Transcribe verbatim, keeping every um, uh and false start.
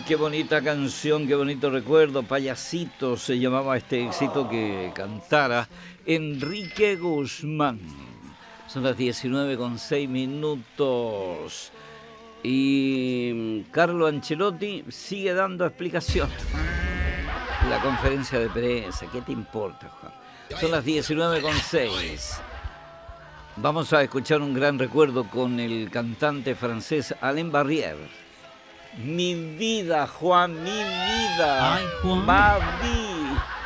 qué bonita canción, qué bonito recuerdo. Payasito se llamaba este éxito que cantara Enrique Guzmán. Son las diecinueve con seis minutos. Y Carlo Ancelotti sigue dando explicaciones. La conferencia de prensa, ¿qué te importa, Juan? Son las diecinueve con seis. Vamos a escuchar un gran recuerdo con el cantante francés Alain Barrière. Mi vida, Juan, mi vida. Ay, Juan. Ma vie.